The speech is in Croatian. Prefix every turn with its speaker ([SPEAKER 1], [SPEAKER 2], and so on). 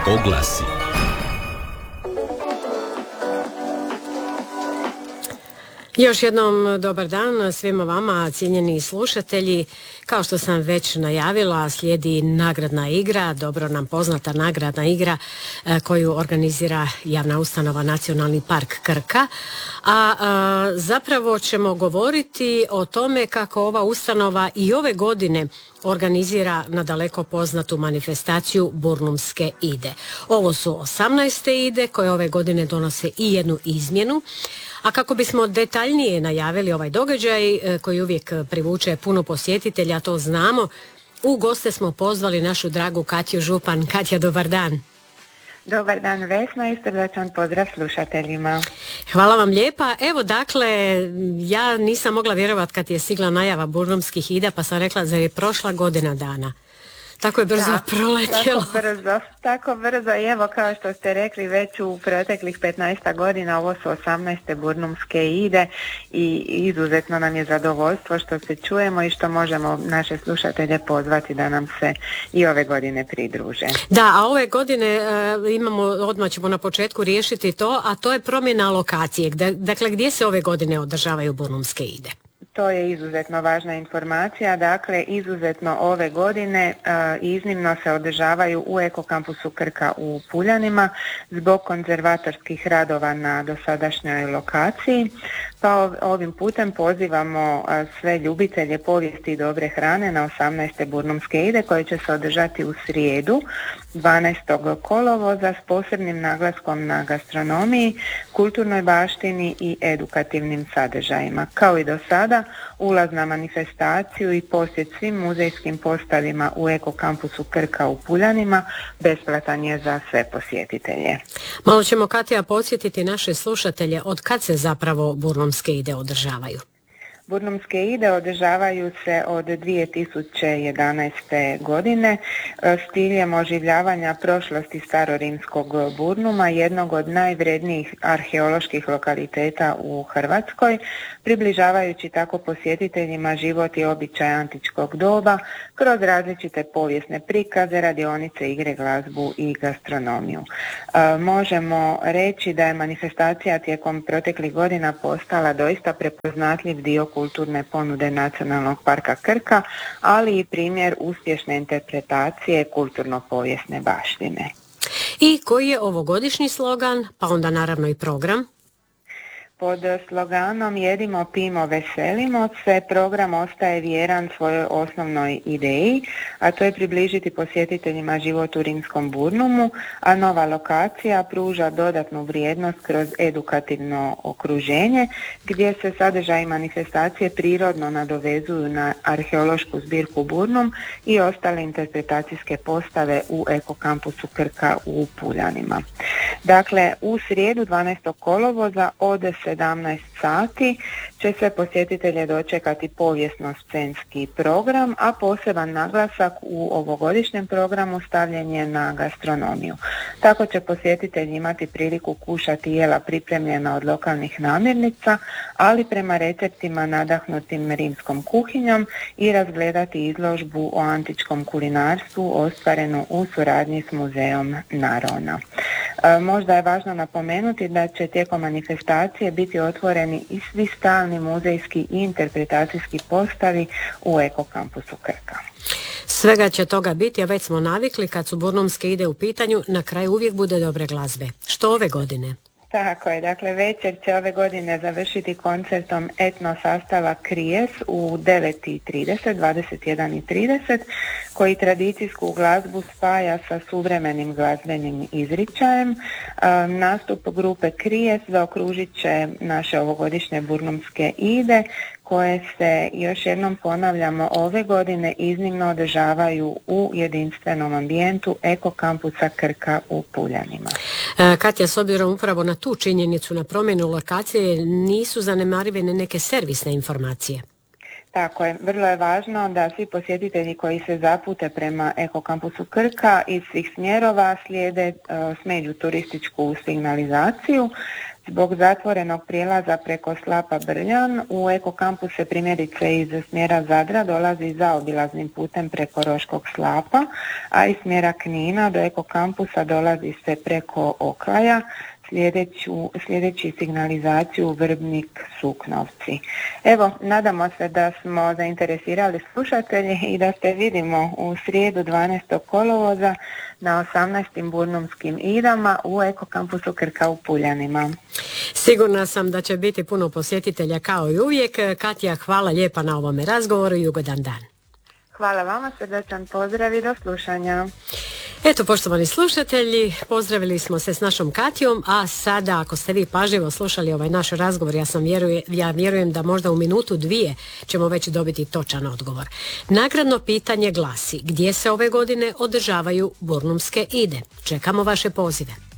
[SPEAKER 1] Oglasi.
[SPEAKER 2] Još jednom dobar dan svima vama, cijenjeni slušatelji. Kao što sam već najavila, slijedi nagradna igra, dobro nam poznata nagradna igra koju organizira javna ustanova Nacionalni park Krka. A zapravo ćemo govoriti o tome kako ova ustanova i ove godine organizira nadaleko poznatu manifestaciju Burnumske ide. Ovo su 18. ide koje ove godine donose i jednu izmjenu. A kako bismo detaljnije najavili ovaj događaj koji uvijek privuče puno posjetitelja, to znamo, u goste smo pozvali našu dragu Katju Župan. Katja, dobar dan.
[SPEAKER 3] Dobar dan Vesna i srdačan pozdrav slušateljima.
[SPEAKER 2] Hvala vam lijepa. Evo dakle, ja nisam mogla vjerovati kad je stigla najava Burnumskih ida, pa sam rekla da je prošla godina dana. Tako je brzo proletjelo.
[SPEAKER 3] Tako brzo i evo kao što ste rekli već u proteklih 15 godina ovo su 18. Burnumske ide i izuzetno nam je zadovoljstvo što se čujemo i što možemo naše slušatelje pozvati da nam se i ove godine pridruže.
[SPEAKER 2] Da, a ove godine imamo, odmah ćemo na početku riješiti to, a to je promjena lokacije. Dakle, gdje se ove godine održavaju Burnumske ide?
[SPEAKER 3] To je izuzetno važna informacija, dakle izuzetno ove godine iznimno se održavaju u Ekokampusu Krka u Puljanima zbog konzervatorskih radova na dosadašnjoj lokaciji. Pa ovim putem pozivamo sve ljubitelje povijesti i dobre hrane na 18. Burnumske ide koje će se održati u srijedu 12. kolovoza s posebnim naglaskom na gastronomiji, kulturnoj baštini i edukativnim sadržajima. Kao i do sada, ulaz na manifestaciju i posjet svim muzejskim postavima u Ekokampusu Krka u Puljanima besplatan je za sve posjetitelje.
[SPEAKER 2] Malo ćemo, Katja, podsjetiti naše slušatelje od kad se zapravo Burnumske ide održavaju.
[SPEAKER 3] Burnumske ide održavaju se od 2011. godine s ciljem oživljavanja prošlosti starorimskog Burnuma, jednog od najvrednijih arheoloških lokaliteta u Hrvatskoj, približavajući tako posjetiteljima život i običaj antičkog doba kroz različite povijesne prikaze, radionice, igre, glazbu i gastronomiju. Možemo reći da je manifestacija tijekom proteklih godina postala doista prepoznatljiv dio kulturne ponude Nacionalnog parka Krka, ali i primjer uspješne interpretacije kulturno-povijesne baštine.
[SPEAKER 2] I koji je ovogodišnji slogan, pa onda naravno i program?
[SPEAKER 3] Pod sloganom Jedimo, pijmo, veselimo se program ostaje vjeran svojoj osnovnoj ideji, a to je približiti posjetiteljima život u rimskom Burnumu, a nova lokacija pruža dodatnu vrijednost kroz edukativno okruženje gdje se sadržaji manifestacije prirodno nadovezuju na arheološku zbirku Burnum i ostale interpretacijske postave u Ekokampusu Krka u Puljanima. Dakle, u srijedu 12. kolovoza od 17 sati će se posjetitelje dočekati povijesno-scenski program, a poseban naglasak u ovogodišnjem programu stavljen je na gastronomiju. Tako će posjetitelji imati priliku kušati jela pripremljena od lokalnih namirnica, ali prema receptima nadahnutim rimskom kuhinjom i razgledati izložbu o antičkom kulinarstvu ostvarenu u suradnji s muzejom Narona. Možda je važno napomenuti da će tijekom manifestacije biti otvoreni i svi stalni muzejski i interpretacijski postavi u Ekokampusu Krka.
[SPEAKER 2] Svega će toga biti, a već smo navikli kad su Burnumske ide u pitanju, na kraju uvijek bude dobre glazbe. Što ove godine?
[SPEAKER 3] Tako je, dakle večer će ove godine završiti koncertom etno sastava Krijes u 9:30, 21:30, koji tradicijsku glazbu spaja sa suvremenim glazbenim izričajem. Nastup grupe Krijes zaokružit će naše ovogodišnje Burnumske ide, koje se, još jednom ponavljamo, ove godine iznimno održavaju u jedinstvenom ambijentu Ekokampusa Krka u Puljanima.
[SPEAKER 2] Katja, s obzirom upravo na tu činjenicu, na promjenu lokacije, nisu zanemarive neke servisne informacije?
[SPEAKER 3] Tako je, vrlo je važno da svi posjetitelji koji se zapute prema Ekokampusu Krka iz svih smjerova slijede smeđu turističku signalizaciju. Zbog zatvorenog prijelaza preko slapa Brljan u Ekokampus se primjerice iz smjera Zadra dolazi zaobilaznim putem preko Roškog slapa, a iz smjera Knina do Ekokampusa dolazi se preko Oklaja, sljedeći signalizaciju Vrbnik Suknovci. Evo, nadamo se da smo zainteresirali slušatelji i da se vidimo u srijedu 12. kolovoza na 18. Burnumskim idama u Ekokampusu Krka u Puljanima.
[SPEAKER 2] Sigurna sam da će biti puno posjetitelja kao i uvijek. Katja, hvala lijepa na ovome razgovoru i ugodan dan.
[SPEAKER 3] Hvala vama, srdačan pozdrav i do slušanja.
[SPEAKER 2] Eto, poštovani slušatelji, pozdravili smo se s našom Katijom, a sada ako ste vi pažljivo slušali ovaj naš razgovor, ja vjerujem da možda u minutu, dvije ćemo već dobiti točan odgovor. Nagradno pitanje glasi: gdje se ove godine održavaju Burnumske ide? Čekamo vaše pozive.